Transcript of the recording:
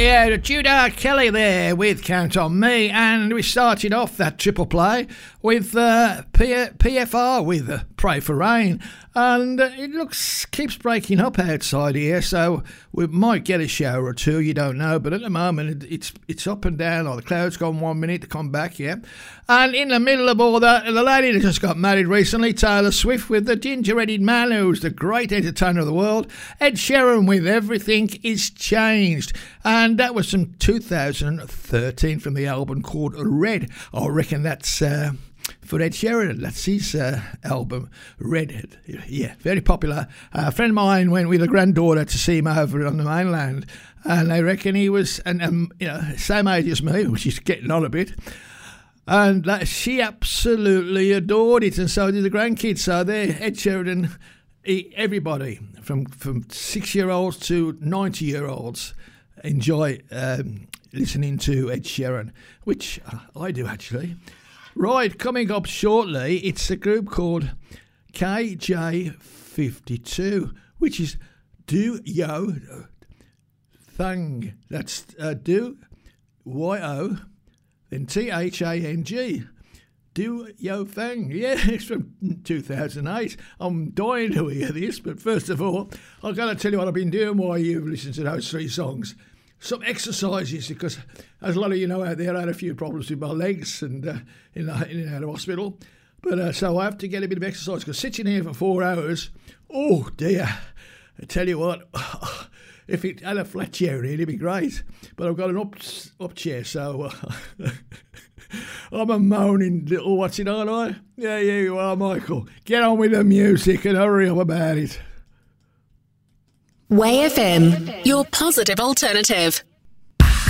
Yeah, Judah Kelly there with Count On Me, and we started off that triple play with PFR with Pray for Rain, and it keeps breaking up outside here, so we might get a shower or two, you don't know, but at the moment it's up and down, or the clouds gone 1 minute to come back, yeah. And in the middle of all that, the lady that just got married recently, Taylor Swift, with the ginger-headed man who's the great entertainer of the world, Ed Sheeran with Everything Is Changed. And that was from 2013 from the album called Red. I reckon that's for Ed Sheeran. That's his album, Red. Yeah, very popular. A friend of mine went with a granddaughter to see him over on the mainland, and they reckon he was same age as me, which is getting on a bit. And she absolutely adored it, and so did the grandkids. So there, Ed Sheeran, everybody from 6-year-olds to 90-year-olds enjoy listening to Ed Sheeran, which I do actually. Right, coming up shortly, it's a group called KJ52, which is Do Yo Thang. That's Do Y-O, then T-H-A-N-G. Do Yo Thang. Yeah, it's from 2008. I'm dying to hear this, but first of all, I've got to tell you what I've been doing while you've listened to those three songs. Some exercises, because as a lot of you know out there, I had a few problems with my legs and in and out of hospital. But so I have to get a bit of exercise, because sitting here for 4 hours, oh dear, I tell you what, if it had a flat chair in, it'd be great. But I've got an up chair, so I'm a moaning little what's it, aren't I? Yeah, you are, Michael. Get on with the music and hurry up about it. Way FM, your positive alternative.